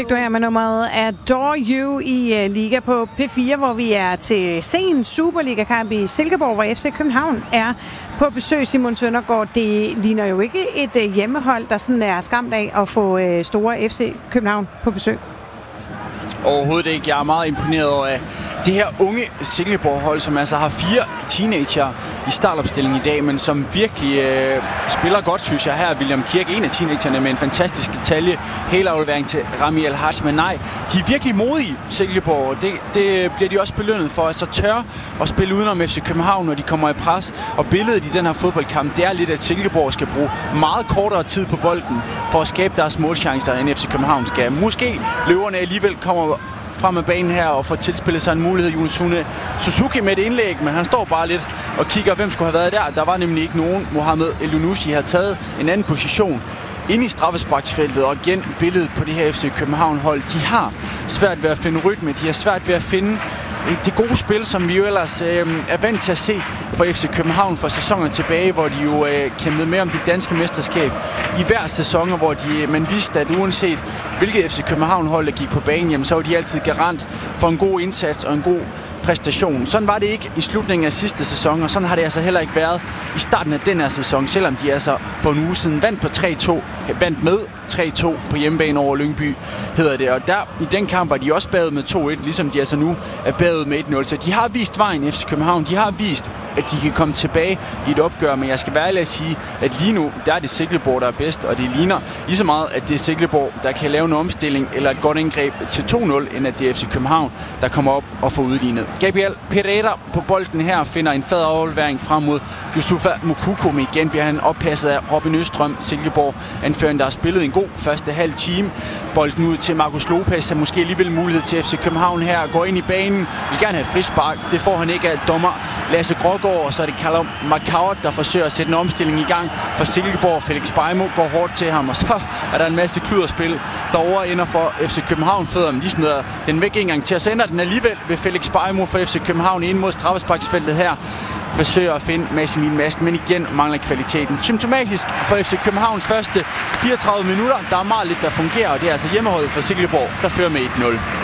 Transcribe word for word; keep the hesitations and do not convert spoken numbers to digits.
Fik du her med nummeret Adore You i uh, Liga på P fire, hvor vi er til sen Superliga-kamp i Silkeborg, hvor F C København er på besøg. Simon Søndergaard, det ligner jo ikke et uh, hjemmehold, der sådan er skræmt af at få uh, store F C København på besøg. Overhovedet ikke. Jeg er meget imponeret over uh, det her unge Silkeborg-hold, som altså har fire teenager i startopstillingen i dag, men som virkelig øh, spiller godt, synes jeg. Her er William Kirk, en af teenagerne, med en fantastisk detalje. Hele aflevering til Rami El Haj, men nej, de er virkelig modige, Silkeborg, og det, det bliver de også belønnet for. Altså tør at spille udenom F C København, når de kommer i pres. Og billedet i den her fodboldkamp, det er lidt, at Silkeborg skal bruge meget kortere tid på bolden for at skabe deres målchancer, end F C København skal. Måske løverne alligevel kommer frem af banen her og får tilspillet sig en mulighed. Younouss Suzuki med et indlæg, men han står bare lidt og kigger, hvem skulle have været der. Der var nemlig ikke nogen. Mohamed Elyounoussi har taget en anden position inde i straffesparksfeltet, og igen billedet på det her F C København-hold. De har svært ved at finde rytme, de har svært ved at finde det gode spil, som vi jo ellers øh, er vant til at se for F C København for sæsoner tilbage, hvor de jo øh, kæmpede med om det danske mesterskab i hver sæson, hvor de, man vidste, at uanset hvilket F C København-hold, der gik på banen, jamen, så var de altid garant for en god indsats og en god præstation. Sådan var det ikke i slutningen af sidste sæson, og sådan har det altså heller ikke været i starten af den her sæson, selvom de altså for en uge siden vandt på tre to, vandt med tre to på hjemmebane over Lyngby, hedder det. Og der i den kamp var de også bagud med to et, ligesom de altså nu er bagud med et nul. Så de har vist vejen, F C København. De har vist, at de kan komme tilbage i et opgør, men jeg skal være ærlig at sige, at lige nu, der er det Silkeborg, der er bedst, og det ligner lige så meget, at det er Silkeborg, der kan lave en omstilling eller et godt indgreb til to nul, end at det er F C København, der kommer op og får udlignet. Gabriel Pereira på bolden her finder en fed aflevering frem mod Yusufa Moukoko, men igen bliver han oppasset af Robin Østrøm. Silkeborg anføreren, der har spillet en god første halv time. Bolden ud til Marcus Lopez, har måske alligevel mulighed til F C København her, går ind i banen, vil gerne have et frispark. Det får han ikke af dommer Lasse Grågaard, og så er det Callum McCourt, der forsøger at sætte en omstilling i gang for Silkeborg. Felix Beimo går hårdt til ham, og så er der en masse kluderspil derovre ender for F C København fødder, men de smider den væk en gang til, og så ender den alligevel ved Felix Beimo for F C København ind mod straffesparksfeltet her. Forsøger at finde Massimil Madsen, men igen mangler kvaliteten. Symptomatisk for F C Københavns første fireogtredive minutter. Der er meget lidt, der fungerer, og det er altså hjemmeholdet for Silkeborg, der fører med et nul.